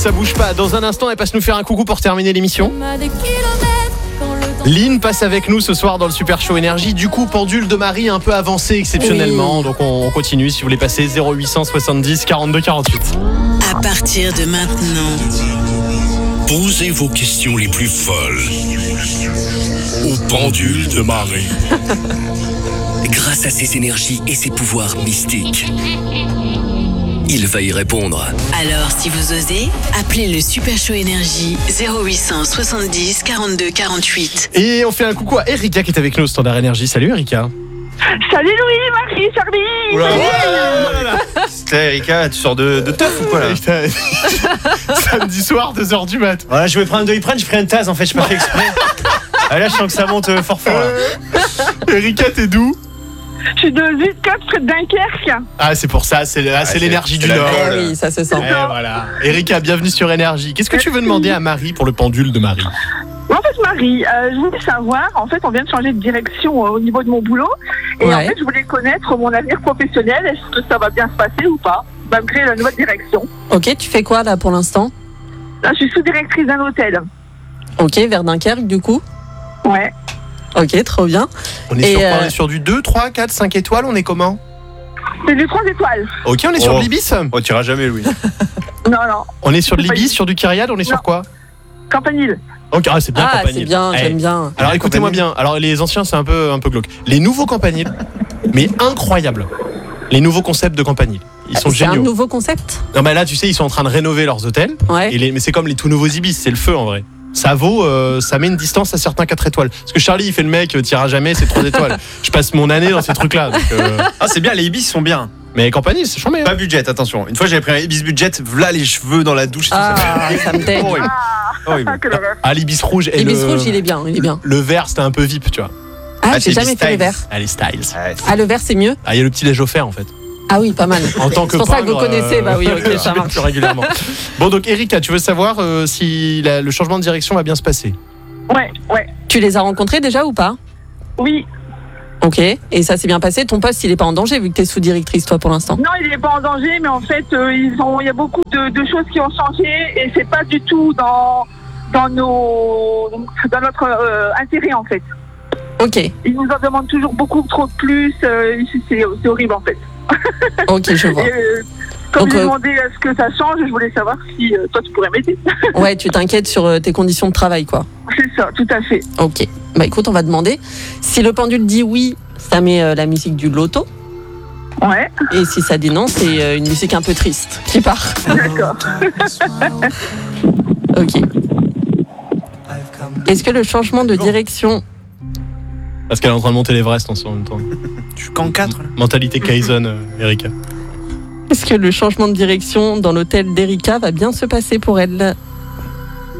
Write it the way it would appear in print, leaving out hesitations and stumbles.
ça bouge pas. Dans un instant, elle passe nous faire un coucou pour terminer l'émission. Lynn passe avec nous ce soir dans le Super Show Énergie. Du coup, pendule de Marie un peu avancé exceptionnellement. Oui. Donc on continue. Si vous voulez passer 0870 42 48. À partir de maintenant, posez vos questions les plus folles au pendule de Marie. Grâce à ses énergies et ses pouvoirs mystiques, il va y répondre. Alors si vous osez, appelez le Super Show Énergie 0870 42 48. Et on fait un coucou à Erika qui est avec nous au Standard Énergie. Salut Erika. Salut Louis, Marie, Charlie. Oula, c'était Erika, tu sors de teuf ou quoi là? Samedi soir, 2h du mat. Voilà, je vais prendre un doliprane, je ferai une tasse en fait, je pas fait exprès. Ah, là, je sens que ça monte fort là. Erika, t'es d'où? Je suis de Zuidcote, près de Dunkerque. Ah, c'est pour ça, c'est l'énergie du Nord. Oui, ça se sent. Voilà. Erika, bienvenue sur Énergie. Qu'est-ce que tu veux demander à Marie pour le pendule de Marie? En fait, Marie, je voulais savoir, en fait, on vient de changer de direction au niveau de mon boulot. Et en fait, je voulais connaître mon avenir professionnel. Est-ce que ça va bien se passer ou pas, malgré la nouvelle direction? Ok, tu fais quoi là pour l'instant? Là, je suis sous-directrice d'un hôtel. Ok, vers Dunkerque du coup? Ouais. Ok, trop bien. On est sur quoi? On est sur du 2, 3, 4, 5 étoiles, on est comment? C'est du 3 étoiles. Ok, on est sur de l'Ibis. On tira jamais, Louis. Non. On est sur de l'Ibis, sur du Kyriade, on est sur quoi? Campanile. Ok, c'est bien Campanile. C'est bien, j'aime bien. Alors écoutez-moi bien, alors les anciens c'est un peu glauque. Les nouveaux Campanile, mais incroyables. Les nouveaux concepts de Campanile. Ils sont géniaux. C'est un nouveau concept? Non mais là tu sais, ils sont en train de rénover leurs hôtels. Ouais. Mais c'est comme les tout nouveaux Ibis, c'est le feu en vrai. Ça vaut, ça met une distance à certains 4 étoiles. Parce que Charlie il fait le mec, tira jamais, c'est 3 étoiles. Je passe mon année dans ces trucs là. Ah c'est bien, les Ibis sont bien. Mais Campanile c'est chambé. Pas budget, attention. Une fois j'avais pris un Ibis budget, v'là les cheveux dans la douche. Ça me dégue. l'Ibis rouge. L'Ibis rouge il est bien, Le vert c'était un peu VIP, tu vois. Ah, j'ai jamais fait le vert. Les styles. Ah, le vert c'est mieux? Ah, il y a le petit déj offert en fait. Ah oui, pas mal. En tant que c'est pour ça que vous connaissez, bah oui, ok, ça marche. Plus régulièrement. Bon, donc Erika, tu veux savoir si le changement de direction va bien se passer? Ouais. Tu les as rencontrés déjà ou pas? Oui. Ok, et ça s'est bien passé? Ton poste, il est pas en danger vu que t'es sous-directrice, toi, pour l'instant? Non, il est pas en danger, mais en fait, il y a beaucoup de choses qui ont changé et c'est pas du tout dans notre intérêt, en fait. Ok. Ils nous en demandent toujours beaucoup trop de plus, c'est horrible, en fait. Ok, je vois. Comme j'ai demandé à ce que ça change, je voulais savoir si toi tu pourrais m'aider. Ouais, tu t'inquiètes sur tes conditions de travail, quoi. C'est ça, tout à fait. Ok. Bah écoute, on va demander. Si le pendule dit oui, ça met la musique du loto. Ouais. Et si ça dit non, c'est une musique un peu triste qui part. D'accord. Ok. Est-ce que le changement de direction... Parce qu'elle est en train de monter l'Everest en même temps. Je suis qu'en 4 là. Mentalité Kaizen, Erika. Est-ce que le changement de direction dans l'hôtel d'Erika va bien se passer pour elle?